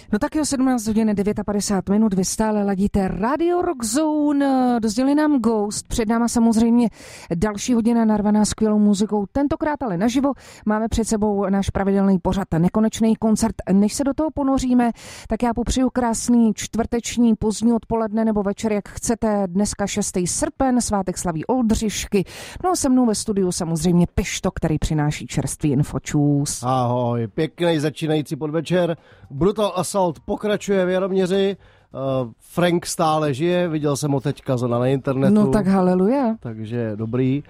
No tak jo, 17 hodin 59 minut, vy stále ladíte Radio Rock Zone, dozděli nám Ghost, před náma samozřejmě další hodina narvaná skvělou muzikou, tentokrát ale naživo, máme před sebou náš pravidelný pořad, nekonečný koncert. Než se do toho ponoříme, tak já popřeju krásný čtvrteční pozdní odpoledne nebo večer, jak chcete, dneska 6. srpen, svátek slaví Oldřišky, no a se mnou ve studiu samozřejmě Pišto, který přináší čerstvý infočůs. Ahoj, pěkný začínající podvečer, Brutal Assault pokračuje v Jaroměři, Frank stále žije, viděl jsem ho teďka na internetu. No tak haleluja. Takže dobrý.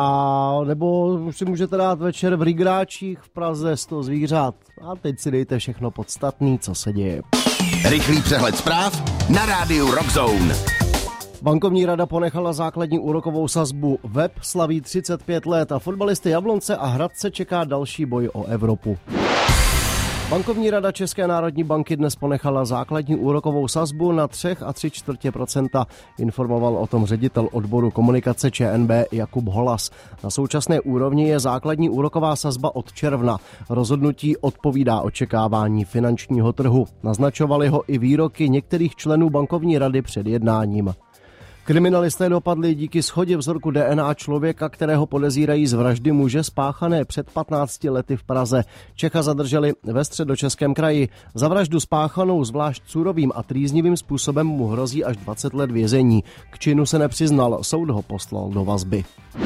A nebo si můžete dát večer v Rigráčích v Praze 100 zvířat. A teď si dejte všechno podstatný, co se děje. Rychlý přehled zpráv na rádiu Rock Zone. Bankovní rada ponechala základní úrokovou sazbu. Web slaví 35 let a fotbalisty Jablonce a Hradce čeká další boj o Evropu. Bankovní rada České národní banky dnes ponechala základní úrokovou sazbu na 3,75%, informoval o tom ředitel odboru komunikace ČNB Jakub Holas. Na současné úrovni je základní úroková sazba od června. Rozhodnutí odpovídá očekávání finančního trhu. Naznačovaly ho i výroky některých členů bankovní rady před jednáním. Kriminalisté dopadli díky shodě vzorku DNA člověka, kterého podezírají z vraždy muže spáchané před 15 lety v Praze. Čecha zadrželi ve Středočeském kraji. Za vraždu spáchanou zvlášť surovým a trýznivým způsobem mu hrozí až 20 let vězení. K činu se nepřiznal, soud ho poslal do vazby.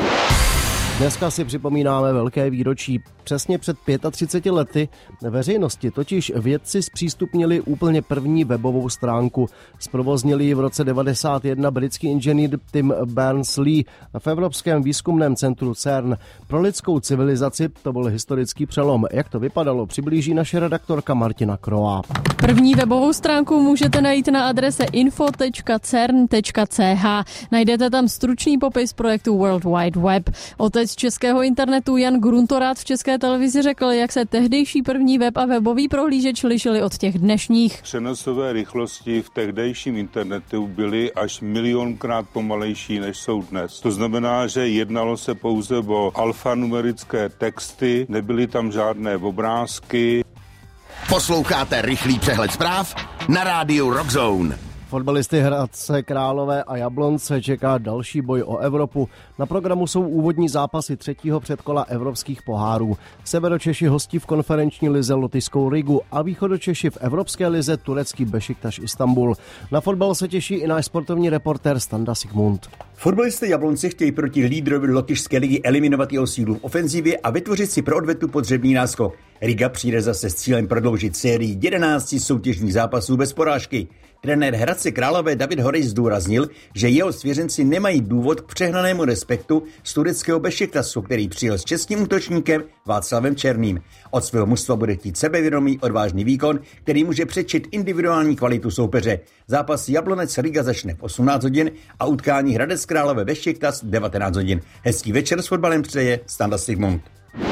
Dneska si připomínáme velké výročí. Přesně před 35 lety veřejnosti totiž vědci zpřístupnili úplně první webovou stránku. Zprovoznili ji v roce 1991 britský inženýr Tim Berners-Lee v Evropském výzkumném centru CERN. Pro lidskou civilizaci to byl historický přelom. Jak to vypadalo, přiblíží naše redaktorka Martina Kroá. První webovou stránku můžete najít na adrese info.cern.ch. Najdete tam stručný popis projektu World Wide Web. Otec českého internetu Jan Gruntorát v České televizi řekl, jak se tehdejší první web a webový prohlížeč lišily od těch dnešních. Přenosové rychlosti v tehdejším internetu byly až milionkrát pomalejší, než jsou dnes. To znamená, že jednalo se pouze o alfanumerické texty, nebyly tam žádné obrázky. Posloucháte rychlý přehled zpráv na rádiu Rock Zone. Fotbalisty Hradce Králové a Jablonce čeká další boj o Evropu. Na programu jsou úvodní zápasy třetího předkola evropských pohárů. Severočeši hostí v konferenční lize Lotyšskou Rigu a východočeši v evropské lize turecký Bešiktaš Istanbul. Na fotbal se těší i náš sportovní reportér Standa Sigmund. Fotbalisté Jablonce chtějí proti lídrovi Lotyšské ligy eliminovat jeho sílu v ofenzivě a vytvořit si pro odvetu potřebný náskok. Riga přijde zase s cílem prodloužit sérii 11 soutěžních zápasů bez porážky. Trenér Hradce Králové David Horejs zdůraznil, že jeho svěřenci nemají důvod k přehnanému respektu z tureckého Bešiktasu, který přijel s českým útočníkem Václavem Černým. Od svého mužstva bude chtít sebevědomý, odvážný výkon, který může předčit individuální kvalitu soupeře. Zápas Jablonec Riga začne v 18 hodin a utkání Hradec Králové Bešiktas v 19 hodin. Hezký večer s fotbalem přeje Standa Sigmund.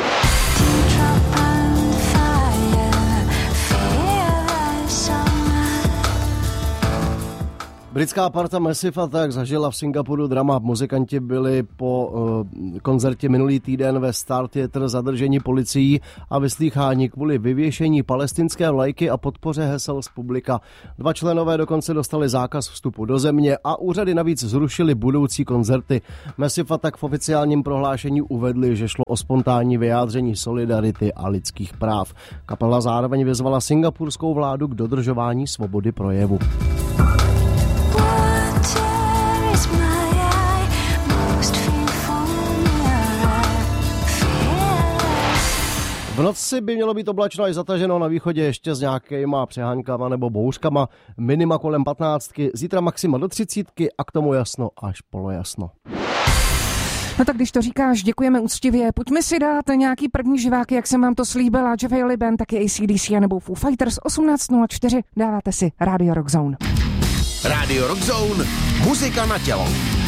Britská parta Massive Attack zažila v Singapuru drama. Muzikanti byli po koncertě minulý týden ve Star Theatre zadrženi policií a vyslýcháni kvůli vyvěšení palestinské vlajky a podpoře hesel z publika. 2 členové dokonce dostali zákaz vstupu do země a úřady navíc zrušili budoucí koncerty. Massive Attack v oficiálním prohlášení uvedli, že šlo o spontánní vyjádření solidarity a lidských práv. Kapela zároveň vyzvala singapurskou vládu k dodržování svobody projevu. V noci by mělo být oblačno i zataženo, na východě ještě s nějakýma přeháňkama nebo bouřkama, minima kolem 15, zítra maxima do 30 a k tomu jasno až polojasno. No tak když to říkáš, děkujeme úctivě. Pojďme si dát nějaký první živáky, jak jsem vám to slíbila. Jeff Haley Band, taky AC/DC a nebo Foo Fighters 18:04. Dáváte si Radio Rock Zone. Radio Rock Zone, muzika na tělo.